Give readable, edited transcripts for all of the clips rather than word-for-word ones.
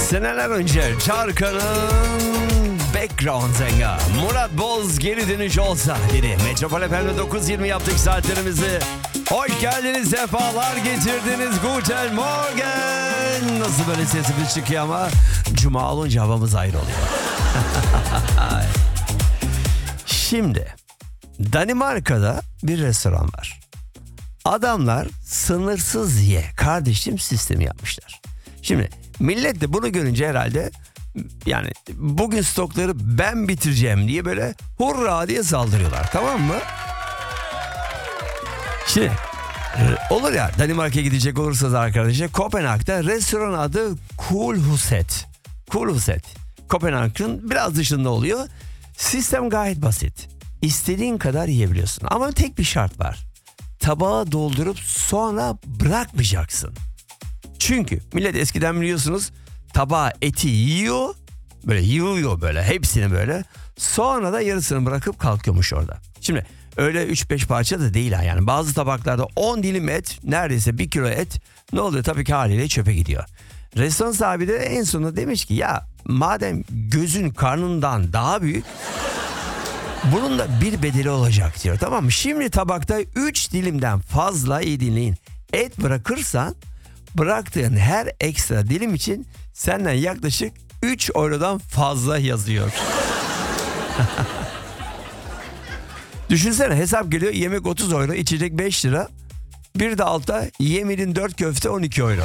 Seneler önce Çarkan'ın background singer Murat Boz geri dönüş olsa dedi. Metropol FM'de 9.20 yaptık saatlerimizi. Hoş geldiniz, sefalar getirdiniz. Guten Morgen. Nasıl böyle sesimiz çıkıyor ama Cuma olunca havamız ayrı oluyor. Şimdi Danimarka'da bir restoran var. Adamlar sınırsız ye kardeşim sistemi yapmışlar. Şimdi millet de bunu görünce herhalde yani bugün stokları ben bitireceğim diye böyle hurra diye saldırıyorlar, tamam mı? Şimdi olur ya, Danimarka'ya gidecek olursanız arkadaşlar, Kopenhag'da restoran adı Kulhuset. Kulhuset. Kopenhag'ın biraz dışında oluyor. Sistem gayet basit. İstediğin kadar yiyebiliyorsun ama tek bir şart var. Tabağa doldurup sonra bırakmayacaksın. Çünkü millet eskiden biliyorsunuz tabağa eti yiyor, böyle yiyor böyle hepsini böyle, sonra da yarısını bırakıp kalkıyormuş orada. Şimdi öyle 3-5 parça da değil ha, yani bazı tabaklarda 10 dilim et, neredeyse 1 kilo et, ne oluyor, tabii ki haliyle çöpe gidiyor. Restoran sahibi de en sonunda demiş ki ya madem gözün karnından daha büyük, bunun da bir bedeli olacak diyor, tamam mı? Şimdi tabakta 3 dilimden fazla, iyi dinleyin, et bırakırsan bıraktığın her ekstra dilim için senden yaklaşık 3 eurodan fazla yazıyor. Düşünsene, hesap geliyor, yemek 30 euro, içecek 5 lira. Bir de altta yemedin 4 köfte 12 euro.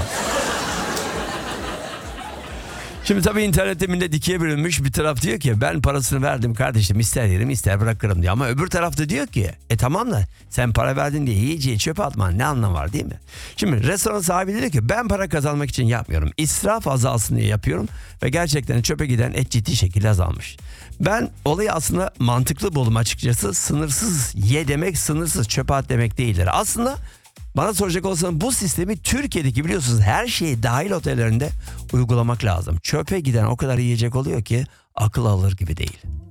Şimdi tabii internette millet ikiye bölünmüş. Bir taraf diyor ki ben parasını verdim kardeşim, ister yerim ister bırakırım diyor. Ama öbür tarafta diyor ki tamam da sen para verdin diye yiyeceği çöpe atman ne anlamı var, değil mi? Şimdi restoran sahibi diyor ki ben para kazanmak için yapmıyorum. İsraf azalsın diye yapıyorum. Ve gerçekten çöpe giden et ciddi şekilde azalmış. Ben olayı aslında mantıklı buldum açıkçası. Sınırsız ye demek sınırsız çöpe at demek değildir. Aslında bana soracak olsanız bu sistemi Türkiye'deki biliyorsunuz her şey dahil otellerinde uygulamak lazım. Çöpe giden o kadar yiyecek oluyor ki akıl alır gibi değil.